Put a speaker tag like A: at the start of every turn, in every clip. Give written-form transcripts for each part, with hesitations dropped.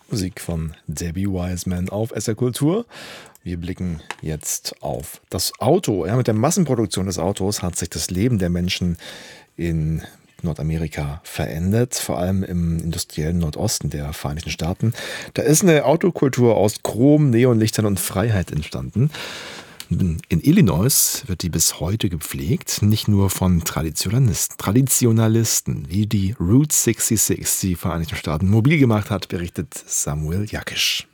A: Musik von Debbie Wiseman auf SR Kultur. Wir blicken jetzt auf das Auto. Ja, mit der Massenproduktion des Autos hat sich das Leben der Menschen in Nordamerika verändert, vor allem im industriellen Nordosten der Vereinigten Staaten. Da ist eine Autokultur aus Chrom, Neonlichtern und Freiheit entstanden. In Illinois wird die bis heute gepflegt, nicht nur von Traditionalisten, wie die Route 66 die Vereinigten Staaten mobil gemacht hat, berichtet Samuel Jakisch.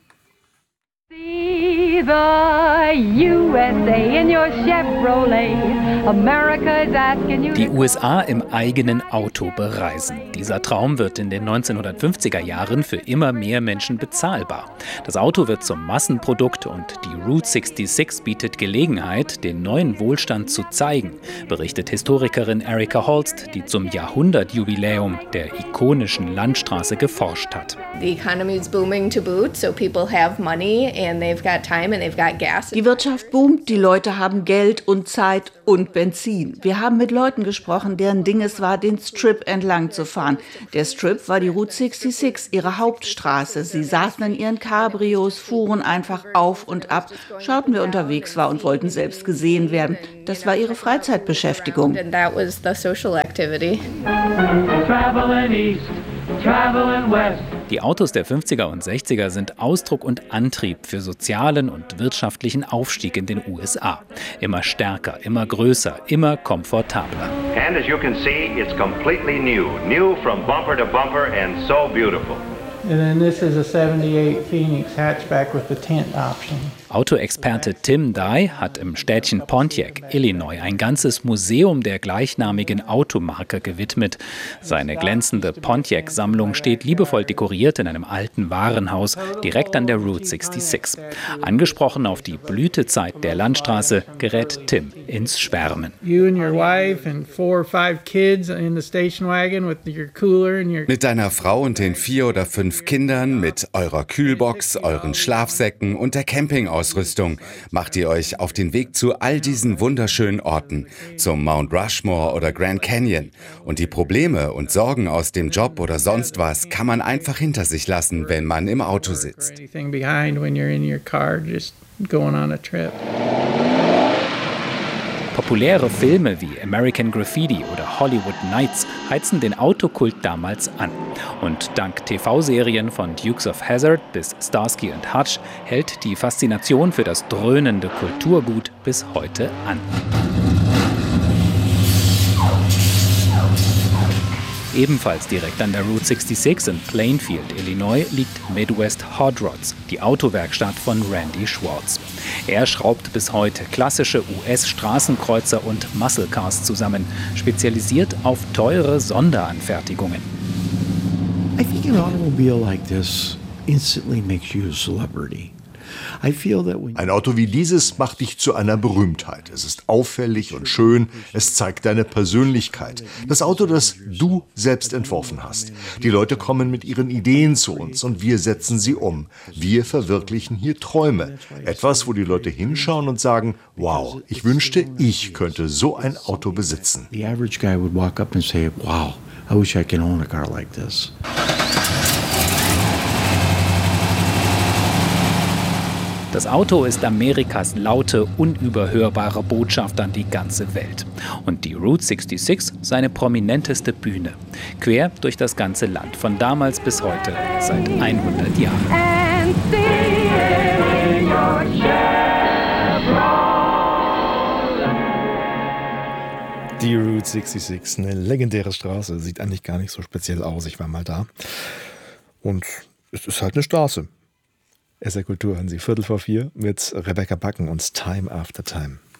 B: The USA in your Chevrolet. America is asking you.
C: Die USA im eigenen Auto bereisen. Dieser Traum wird in den 1950er Jahren für immer mehr Menschen bezahlbar. Das Auto wird zum Massenprodukt und die Route 66 bietet Gelegenheit, den neuen Wohlstand zu zeigen, berichtet Historikerin Erika Holst, die zum Jahrhundertjubiläum der ikonischen Landstraße geforscht hat.
D: The economy is booming to boot, so people have money and they've got time and they've got gas.
E: Die Wirtschaft boomt, die Leute haben Geld und Zeit und Benzin. Wir haben mit Leuten gesprochen, deren Ding es war, den Strip entlang zu fahren. Der Strip war die Route 66, ihre Hauptstraße. Sie saßen in ihren Cabrios, fuhren einfach auf und ab, schauten, wer unterwegs war und wollten selbst gesehen werden. Das war ihre Freizeitbeschäftigung.
D: And that was the social activity.
C: Die Autos der 50er und 60er sind Ausdruck und Antrieb für sozialen und wirtschaftlichen Aufstieg in den USA. Immer stärker, immer größer, immer komfortabler.
F: And as you can see, it's completely new. New from bumper to bumper and so beautiful.
G: And then this is a 78 Phoenix hatchback with the tent option.
C: Autoexperte Tim Dye hat im Städtchen Pontiac, Illinois, ein ganzes Museum der gleichnamigen Automarke gewidmet. Seine glänzende Pontiac-Sammlung steht liebevoll dekoriert in einem alten Warenhaus direkt an der Route 66. Angesprochen auf die Blütezeit der Landstraße gerät Tim ins Schwärmen.
G: You and your wife and 4 or 5 kids in the station wagon with your cooler and your...
H: Mit deiner Frau und den 4 oder 5 Kindern, mit eurer Kühlbox, euren Schlafsäcken und der Campingausrüstung macht ihr euch auf den Weg zu all diesen wunderschönen Orten, zum Mount Rushmore oder Grand Canyon. Und die Probleme und Sorgen aus dem Job oder sonst was kann man einfach hinter sich lassen, wenn man im Auto sitzt.
C: Populäre Filme wie American Graffiti oder Hollywood Nights heizen den Autokult damals an. Und dank TV-Serien von Dukes of Hazzard bis Starsky und Hutch hält die Faszination für das dröhnende Kulturgut bis heute an. Ebenfalls direkt an der Route 66 in Plainfield, Illinois, liegt Midwest Hot Rods, die Autowerkstatt von Randy Schwartz. Er schraubt bis heute klassische US-Straßenkreuzer und Muscle Cars zusammen, spezialisiert auf teure Sonderanfertigungen.
I: I think an automobile like this instantly makes you a celebrity.
J: Ein Auto wie dieses macht dich zu einer Berühmtheit. Es ist auffällig und schön, es zeigt deine Persönlichkeit. Das Auto, das du selbst entworfen hast. Die Leute kommen mit ihren Ideen zu uns und wir setzen sie um. Wir verwirklichen hier Träume. Etwas, wo die Leute hinschauen und sagen, wow, ich wünschte, ich könnte so ein Auto besitzen.
I: The average guy would walk up and say, wow, I wish I could own a car like this.
C: Das Auto ist Amerikas laute, unüberhörbare Botschaft an die ganze Welt. Und die Route 66 seine prominenteste Bühne. Quer durch das ganze Land, von damals bis heute, seit 100 Jahren.
A: Die Route 66, eine legendäre Straße, sieht eigentlich gar nicht so speziell aus. Ich war mal da. Und es ist halt eine Straße. SR Kultur hören Sie 3:15 mit Rebecca Backen und Time After Time.